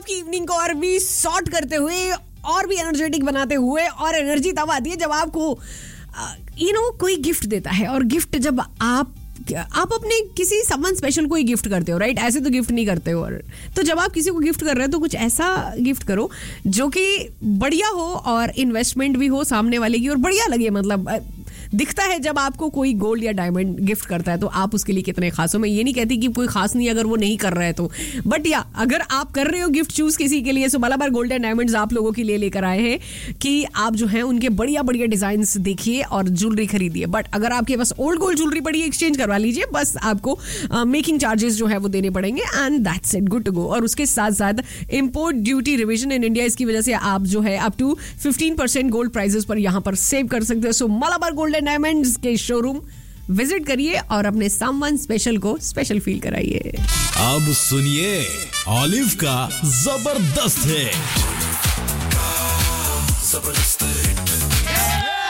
आपकी इवनिंग को और भी सॉर्ट करते हुए और भी एनर्जेटिक बनाते हुए। और एनर्जी तब आती है जब आपको कोई गिफ्ट देता है। और गिफ्ट जब आप अपने किसी समवन स्पेशल को ही गिफ्ट करते हो, राइट? ऐसे तो गिफ्ट नहीं करते हो। और तो जब आप किसी को गिफ्ट कर रहे हो तो कुछ ऐसा गिफ्ट करो जो कि बढ़िया हो और इन्वेस्टमेंट भी हो सामने वाले की और बढ़िया लगे। मतलब दिखता है जब आपको कोई गोल्ड या डायमंड गिफ्ट करता है तो आप उसके लिए कितने खास हो। मैं ये नहीं कहती कि कोई खास नहीं अगर वो नहीं कर रहा है तो, बट या अगर आप कर रहे हो गिफ्ट चूज किसी के लिए, सो मलाबार गोल्ड एंड डायमंड्स आप लोगों के लिए लेकर आए हैं कि आप जो है उनके बढ़िया बढ़िया डिजाइन्स देखिए और ज्वेलरी खरीदिए। बट अगर आपके पास ओल्ड गोल्ड ज्वेलरी पड़ी है, एक्सचेंज करवा लीजिए। बस आपको मेकिंग चार्जेस जो है वो देने पड़ेंगे and that's it, good to go. और उसके साथ साथ import duty revision in India, इसकी वजह से आप जो है अप टू 15% गोल्ड प्राइजेस पर यहाँ पर सेव कर सकते हो। सो मलाबार गोल्ड एंड डायमंड्स के शोरूम विजिट करिए और अपने समवन स्पेशल को स्पेशल फील कराइए। अब सुनिए ऑलिव का जबरदस्त है।